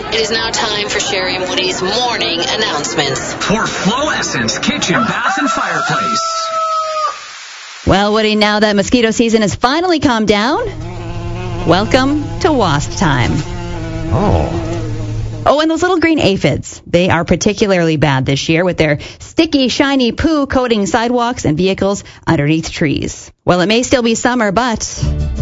It is now time for Sherry and Woody's morning announcements. For Flow Essence Kitchen, Bath, and Fireplace. Well, Woody, now that mosquito season has finally calmed down, welcome to wasp time. Oh, and those little green aphids, they are particularly bad this year with their sticky, shiny poo coating sidewalks and vehicles underneath trees. Well, it may still be summer, but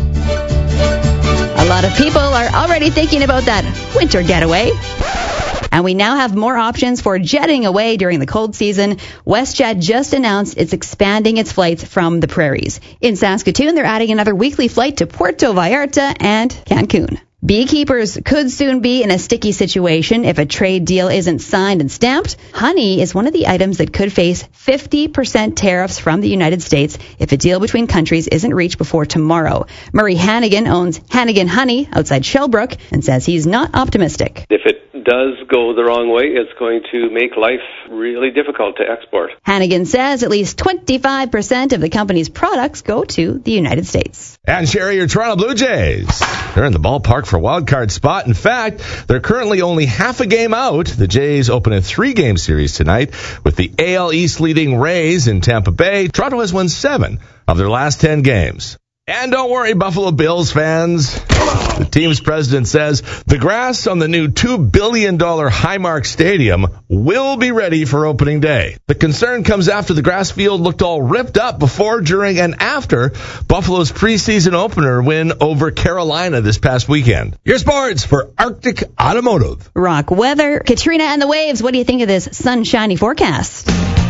a lot of people are already thinking about that winter getaway. And we now have more options for jetting away during the cold season. WestJet just announced it's expanding its flights from the prairies. In Saskatoon, they're adding another weekly flight to Puerto Vallarta and Cancun. Beekeepers could soon be in a sticky situation if a trade deal isn't signed and stamped. Honey is one of the items that could face 50% tariffs from the United States if a deal between countries isn't reached before tomorrow. Murray Hannigan owns Hannigan Honey outside Shellbrook and says he's not optimistic. If it does go the wrong way, it's going to make life really difficult to export. Hannigan says at least 25% of the company's products go to the United States. And Sherry, your Toronto Blue Jays, they're in the ballpark for a wild card spot. In fact, they're currently only half a game out. The Jays open a 3-game series tonight with the AL East leading Rays in Tampa Bay. Toronto has won 7 of their last 10 games. And don't worry, Buffalo Bills fans. The team's president says the grass on the new $2 billion Highmark Stadium will be ready for opening day. The concern comes after the grass field looked all ripped up before, during, and after Buffalo's preseason opener win over Carolina this past weekend. Your sports for Arctic Automotive. Rock weather. Katrina and the waves. What do you think of this sunshiny forecast?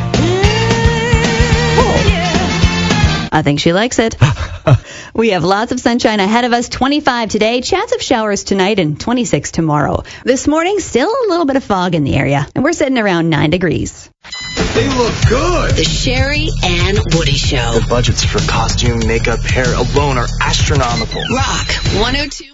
I think she likes it. We have lots of sunshine ahead of us. 25 today, chance of showers tonight, and 26 tomorrow. This morning, still a little bit of fog in the area, and we're sitting around 9 degrees. They look good. The Sherry and Woody Show. The budgets for costume, makeup, hair alone are astronomical. Rock 102.